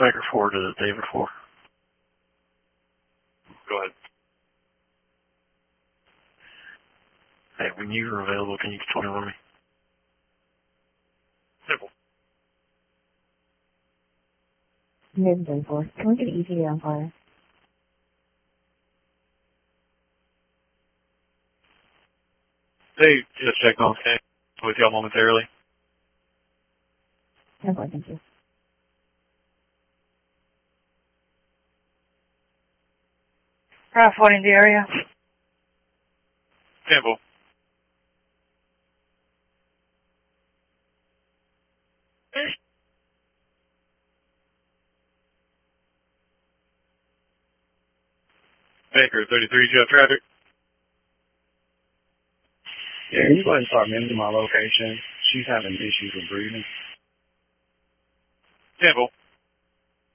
Baker 4 to David 4. Go ahead. Hey, when you're available, can you control me for me? Simple. David 4. Can we get an ETA on fire? They just checked on scan with y'all momentarily. That's all I can do. Avoiding the area. Simple. Baker 33, you have traffic? Yeah, can you go ahead and start managing my location? She's having issues with breathing. Simple.